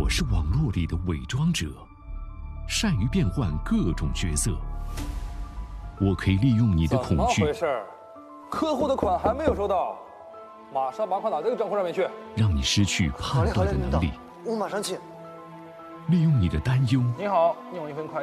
我是网络里的伪装者，善于变换各种角色。我可以利用你的恐惧， 怎么回事？客户的款还没有收到，马上把款打这个账户上面去， 让你失去判断的能力。 我马上去。 利用你的担忧， 你好，你有一份快。